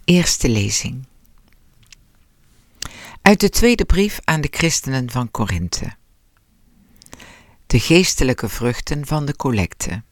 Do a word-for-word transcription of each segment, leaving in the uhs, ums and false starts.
Eerste lezing. Uit de tweede brief aan de christenen van Korinthe. De geestelijke vruchten van de collecte.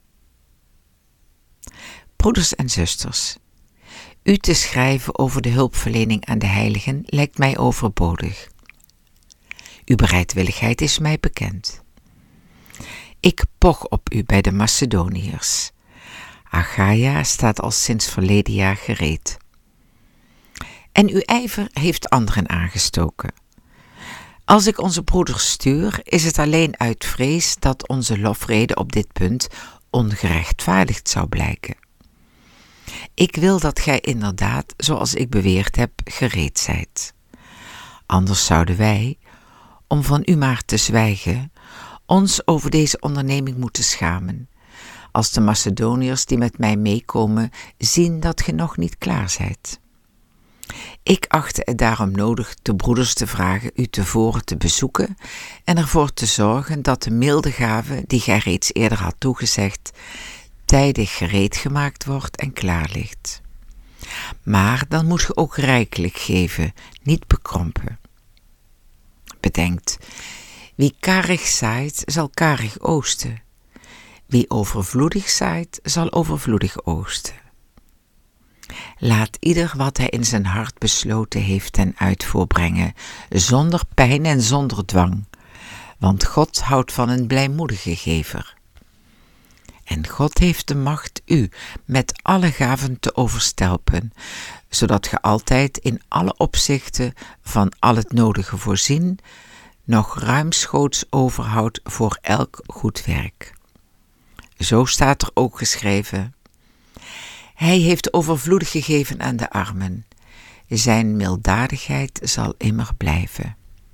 Broeders en zusters, u te schrijven over de hulpverlening aan de heiligen lijkt mij overbodig. Uw bereidwilligheid is mij bekend. Ik poch op u bij de Macedoniërs. Achaia staat al sinds verleden jaar gereed. En uw ijver heeft anderen aangestoken. Als ik onze broeders stuur, is het alleen uit vrees dat onze lofrede op dit punt ongerechtvaardigd zou blijken. Ik wil dat gij inderdaad, zoals ik beweerd heb, gereed zijt. Anders zouden wij, om van u maar te zwijgen, ons over deze onderneming moeten schamen, als de Macedoniërs die met mij meekomen zien dat ge nog niet klaar zijt. Ik achtte het daarom nodig de broeders te vragen u tevoren te bezoeken en ervoor te zorgen dat de milde gave, die gij reeds eerder had toegezegd, tijdig gereed gemaakt wordt en klaar ligt. Maar dan moet ge ook rijkelijk geven, niet bekrompen. Bedenkt, wie karig zaait, zal karig oogsten. Wie overvloedig zaait, zal overvloedig oogsten. Laat ieder wat hij in zijn hart besloten heeft ten uitvoer brengen, zonder pijn en zonder dwang, want God houdt van een blijmoedige gever. En God heeft de macht u met alle gaven te overstelpen, zodat ge altijd in alle opzichten van al het nodige voorzien, nog ruimschoots overhoudt voor elk goed werk. Zo staat er ook geschreven: Hij heeft overvloedig gegeven aan de armen. Zijn milddadigheid zal immer blijven.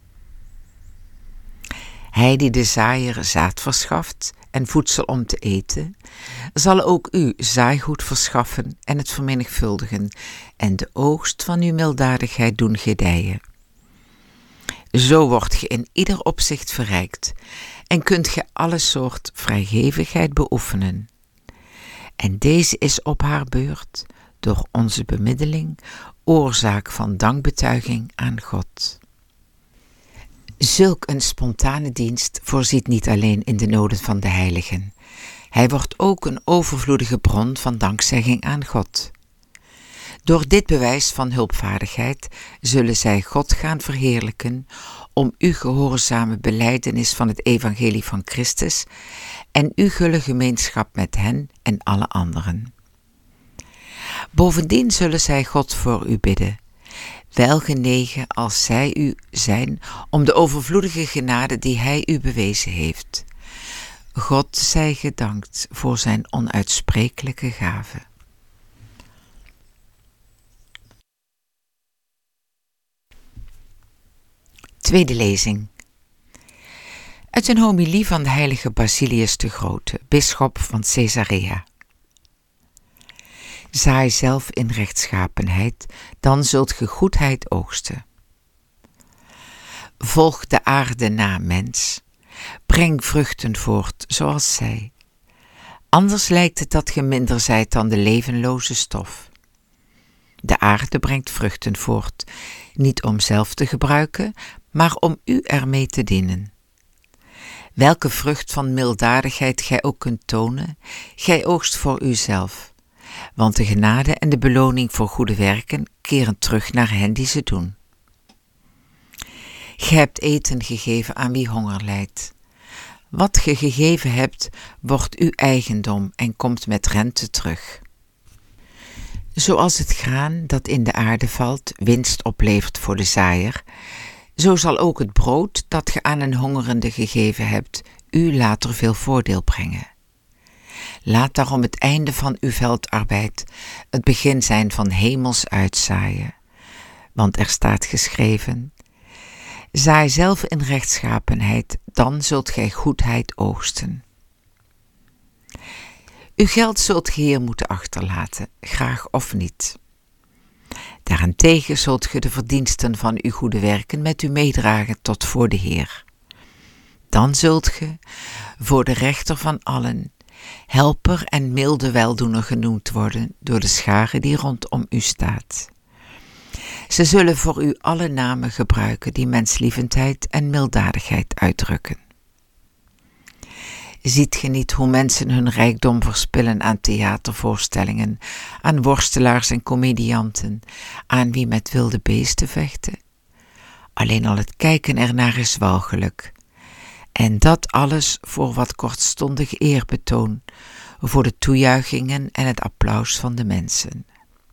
Hij die de zaaier zaad verschaft en voedsel om te eten, zal ook u zaaigoed verschaffen en het vermenigvuldigen en de oogst van uw milddadigheid doen gedijen. Zo wordt ge in ieder opzicht verrijkt en kunt ge alle soort vrijgevigheid beoefenen. En deze is op haar beurt, door onze bemiddeling, oorzaak van dankbetuiging aan God. Zulk een spontane dienst voorziet niet alleen in de noden van de heiligen. Hij wordt ook een overvloedige bron van dankzegging aan God. Door dit bewijs van hulpvaardigheid zullen zij God gaan verheerlijken om uw gehoorzame belijdenis van het evangelie van Christus en uw gulle gemeenschap met hen en alle anderen. Bovendien zullen zij God voor u bidden, welgenegen als zij u zijn om de overvloedige genade die hij u bewezen heeft. God zij gedankt voor zijn onuitsprekelijke gave. Tweede lezing. Uit een homilie van de heilige Basilius de Grote, bisschop van Caesarea. Zaai zelf in rechtschapenheid, dan zult ge goedheid oogsten. Volg de aarde na, mens. Breng vruchten voort, zoals zij. Anders lijkt het dat ge minder zijt dan de levenloze stof. De aarde brengt vruchten voort, niet om zelf te gebruiken, maar om u ermee te dienen. Welke vrucht van milddadigheid gij ook kunt tonen, gij oogst voor uzelf, want de genade en de beloning voor goede werken keren terug naar hen die ze doen. Gij hebt eten gegeven aan wie honger lijdt. Wat ge gegeven hebt, wordt uw eigendom en komt met rente terug. Zoals het graan dat in de aarde valt winst oplevert voor de zaaier, zo zal ook het brood dat ge aan een hongerende gegeven hebt, u later veel voordeel brengen. Laat daarom het einde van uw veldarbeid het begin zijn van hemels uitzaaien. Want er staat geschreven: zaai zelf in rechtschapenheid, dan zult gij goedheid oogsten. Uw geld zult ge hier moeten achterlaten, graag of niet. Daarentegen zult ge de verdiensten van uw goede werken met u meedragen tot voor de Heer. Dan zult ge, voor de rechter van allen, helper en milde weldoener genoemd worden door de schare die rondom u staat. Ze zullen voor u alle namen gebruiken die menslievendheid en milddadigheid uitdrukken. Ziet ge niet hoe mensen hun rijkdom verspillen aan theatervoorstellingen, aan worstelaars en komedianten, aan wie met wilde beesten vechten? Alleen al het kijken ernaar is walgelijk. En dat alles voor wat kortstondig eerbetoon, voor de toejuichingen en het applaus van de mensen.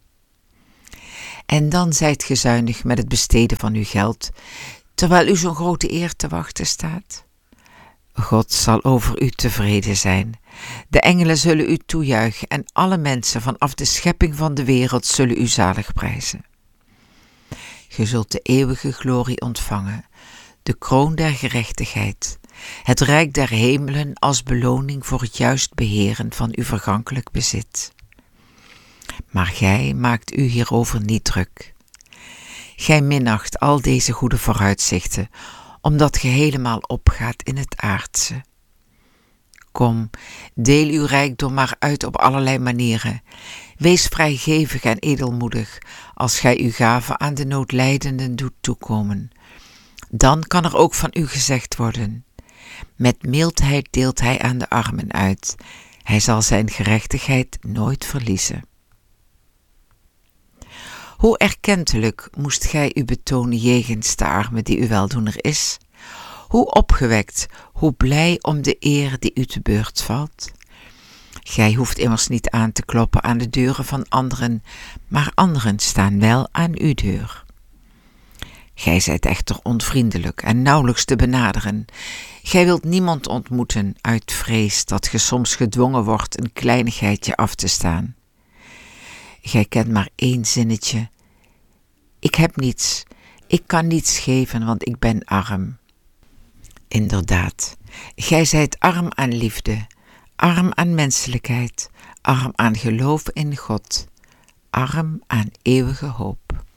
En dan zijt ge zuinig met het besteden van uw geld, terwijl u zo'n grote eer te wachten staat. God zal over u tevreden zijn. De engelen zullen u toejuichen en alle mensen vanaf de schepping van de wereld zullen u zalig prijzen. Ge zult de eeuwige glorie ontvangen, de kroon der gerechtigheid, het rijk der hemelen als beloning voor het juist beheren van uw vergankelijk bezit. Maar gij maakt u hierover niet druk. Gij minacht al deze goede vooruitzichten, omdat ge helemaal opgaat in het aardse. Kom, deel uw rijkdom maar uit op allerlei manieren. Wees vrijgevig en edelmoedig, als gij uw gave aan de noodlijdenden doet toekomen. Dan kan er ook van u gezegd worden: met mildheid deelt hij aan de armen uit. Hij zal zijn gerechtigheid nooit verliezen. Hoe erkentelijk moest gij u betonen jegens de arme die uw weldoener is? Hoe opgewekt, hoe blij om de eer die u te beurt valt? Gij hoeft immers niet aan te kloppen aan de deuren van anderen, maar anderen staan wel aan uw deur. Gij zijt echter onvriendelijk en nauwelijks te benaderen. Gij wilt niemand ontmoeten uit vrees dat ge soms gedwongen wordt een kleinigheidje af te staan. Gij kent maar één zinnetje: ik heb niets, ik kan niets geven, want ik ben arm. Inderdaad, gij zijt arm aan liefde, arm aan menselijkheid, arm aan geloof in God, arm aan eeuwige hoop.